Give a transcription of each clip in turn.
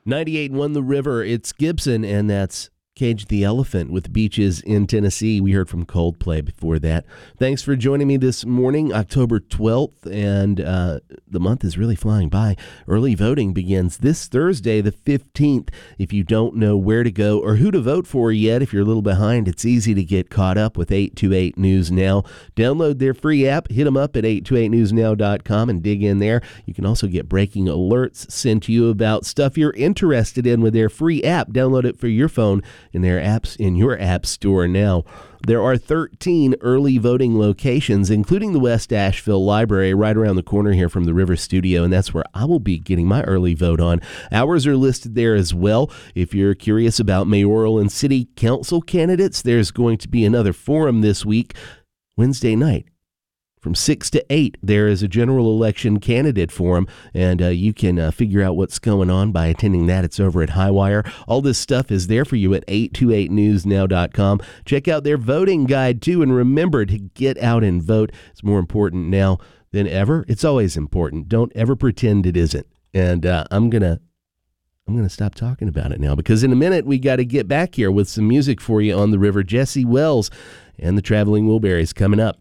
98.1 The River, it's Gibson, and that's Cage the Elephant with Beaches in Tennessee. We heard from Coldplay before that. Thanks for joining me this morning, October 12th, and the month is really flying by. Early voting begins this Thursday, the 15th. If you don't know where to go or who to vote for yet, if you're a little behind, it's easy to get caught up with 828 News Now. Download their free app, hit them up at 828newsnow.com and dig in there. You can also get breaking alerts sent to you about stuff you're interested in with their free app. Download it for your phone in their apps in your app store now. There are 13 early voting locations, including the West Asheville Library right around the corner here from the River Studio, and that's where I will be getting my early vote on. Hours are listed there as well. If you're curious about mayoral and city council candidates, there's going to be another forum this week, Wednesday night. From 6 to 8, there is a general election candidate forum, and you can figure out what's going on by attending that. It's over at Highwire. All this stuff is there for you at 828newsnow.com. Check out their voting guide, too, and remember to get out and vote. It's more important now than ever. It's always important. Don't ever pretend it isn't. And I'm gonna stop talking about it now, because in a minute we got to get back here with some music for you on the river. Jesse Wells and the Traveling Wilburys coming up.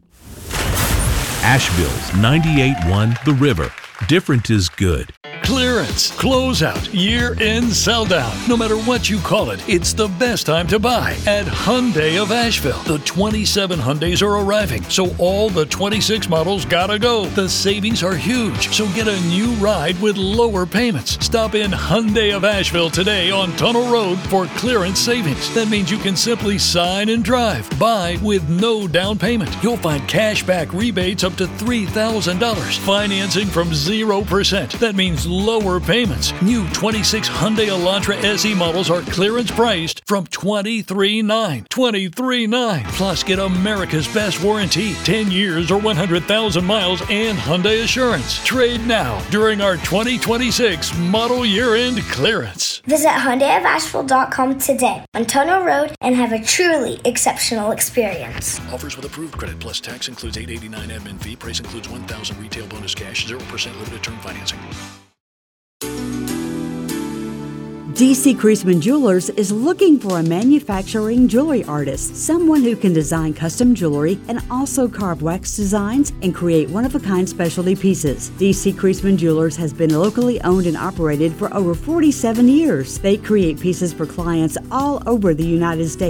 Asheville's 98.1 The River. Different is good. Clearance, closeout, year-end sell-down. No matter what you call it, it's the best time to buy at Hyundai of Asheville. The 27 Hyundais are arriving, so all the 26 models gotta go. The savings are huge, so get a new ride with lower payments. Stop in Hyundai of Asheville today on Tunnel Road for clearance savings. That means you can simply sign and drive. Buy with no down payment. You'll find cash back rebates up to $3,000. Financing from 0%. That means lower payments. New 26 Hyundai Elantra SE models are clearance priced from $23,900. $23,900. Plus, get America's best warranty, 10 years or 100,000 miles, and Hyundai Assurance. Trade now during our 2026 model year-end clearance. Visit HyundaiofAsheville.com today on Tunnel Road and have a truly exceptional experience. Offers with approved credit plus tax includes $889 admin fee. Price includes $1,000 retail bonus cash, 0% limited term financing. D.C. Creasman Jewelers is looking for a manufacturing jewelry artist, someone who can design custom jewelry and also carve wax designs and create one-of-a-kind specialty pieces. D.C. Creasman Jewelers has been locally owned and operated for over 47 years. They create pieces for clients all over the United States.